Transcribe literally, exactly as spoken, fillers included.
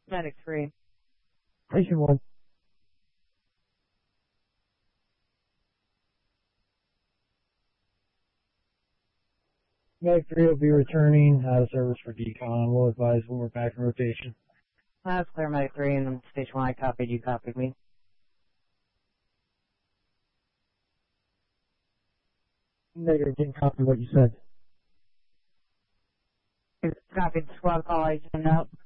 Medic three. Station one. Medic three will be returning out of service for decon. We'll advise when we're back in rotation. That's clear, Medic three, and Station one, I copied, you copied me. Negative, didn't copy what you said. Copied squad call agent out.